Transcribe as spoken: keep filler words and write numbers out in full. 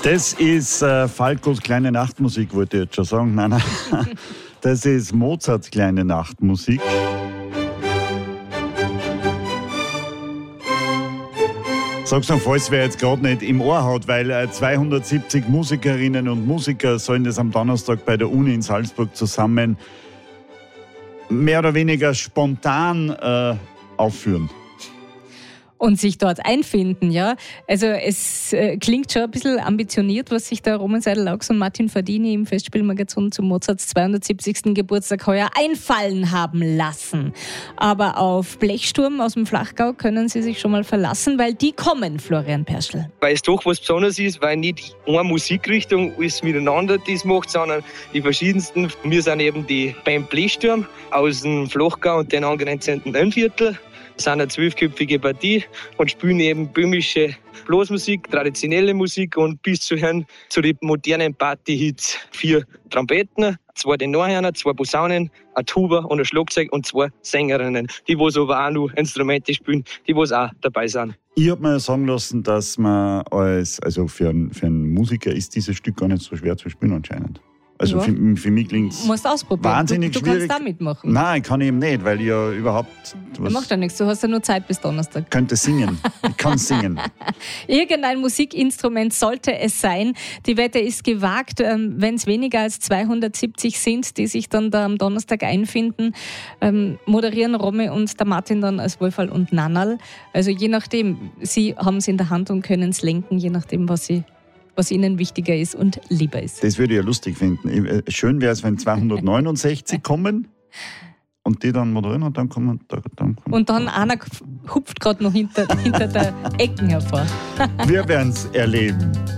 Das ist äh, Falcos kleine Nachtmusik, wollte ich jetzt schon sagen. Nein, nein. Das ist Mozarts kleine Nachtmusik. Sag's noch, falls wer jetzt gerade nicht im Ohr hat, weil äh, zweihundertsiebzig Musikerinnen und Musiker sollen das am Donnerstag bei der Uni in Salzburg zusammen mehr oder weniger spontan äh, aufführen. Und sich dort einfinden, ja. Also es äh, klingt schon ein bisschen ambitioniert, was sich der Roman Seidel-Laux und Martin Fardini im Festspielmagazin zu Mozarts zweihundertsiebzigsten Geburtstag heuer einfallen haben lassen. Aber auf Blechsturm aus dem Flachgau können Sie sich schon mal verlassen, weil die kommen, Florian Perschl. Weil es doch was Besonderes ist, weil nicht eine Musikrichtung alles miteinander das macht, sondern die verschiedensten. Wir sind eben die Band Blechsturm aus dem Flachgau und den angrenzenden Innviertel. Wir sind eine zwölfköpfige Partie und spielen eben böhmische Blasmusik, traditionelle Musik und bis zu hören zu den modernen Party-Hits. Vier Trompeten, zwei Tenorhörner, zwei Posaunen, ein Tuba und ein Schlagzeug und zwei Sängerinnen, die was aber auch noch Instrumente spielen, die was auch dabei sind. Ich habe mir sagen lassen, dass man als, also für einen, für einen Musiker ist dieses Stück gar nicht so schwer zu spielen anscheinend. Also ja. für, für mich klingt es wahnsinnig du, du schwierig. Du kannst da mitmachen. Nein, kann ich eben nicht, weil ich ja überhaupt... Was macht ja nichts, du hast ja nur Zeit bis Donnerstag. Könnte singen, ich kann singen. Irgendein Musikinstrument sollte es sein. Die Wette ist gewagt, wenn es weniger als zweihundertsiebzig sind, die sich dann da am Donnerstag einfinden, ähm, moderieren Romy und der Martin dann als Wolferl und Nannerl. Also je nachdem, sie haben es in der Hand und können es lenken, je nachdem, was sie was ihnen wichtiger ist und lieber ist. Das würde ich ja lustig finden. Schön wäre es, wenn zweihundertneunundsechzig kommen und die dann moderieren und dann kommen... Dann kommen und dann einer hupft gerade noch hinter, hinter der Ecken hervor. Wir werden es erleben.